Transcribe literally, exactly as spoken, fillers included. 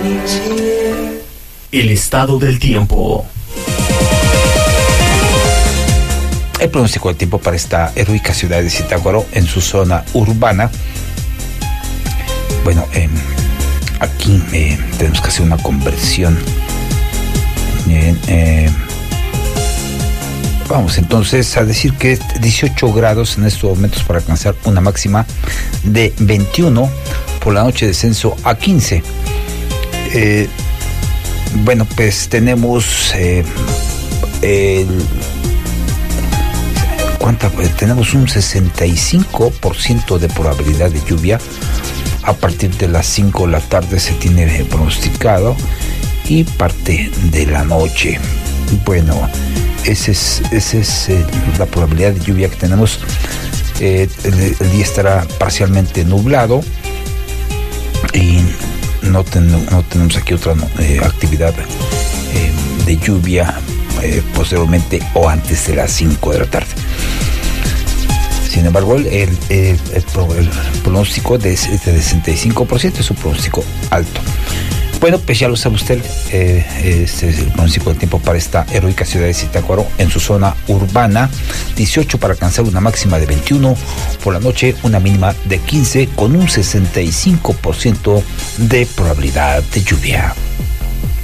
El estado del tiempo. El pronóstico del tiempo para esta heroica ciudad de Zitácuaro en su zona urbana. Bueno, eh, aquí eh, tenemos que hacer una conversión. Bien, eh, vamos entonces a decir que dieciocho grados en estos momentos para alcanzar una máxima de veintiuno, por la noche descenso a quince. Eh, bueno, pues tenemos eh, el ¿cuánta? Pues tenemos un sesenta y cinco por ciento de probabilidad de lluvia. A partir de las cinco de la tarde se tiene pronosticado y parte de la noche. Bueno, esa es, ese es eh, la probabilidad de lluvia que tenemos. Eh, el, el día estará parcialmente nublado y no, ten, no tenemos aquí otra eh, actividad eh, de lluvia eh, posteriormente o antes de las cinco de la tarde. Sin embargo, el, el, el, el pronóstico de, es de sesenta y cinco por ciento, es un pronóstico alto. Bueno, pues ya lo sabe usted, eh, este es el pronóstico del tiempo para esta heroica ciudad de Zitácuaro en su zona urbana. dieciocho para alcanzar una máxima de veintiuno, por la noche una mínima de quince, con un sesenta y cinco por ciento de probabilidad de lluvia.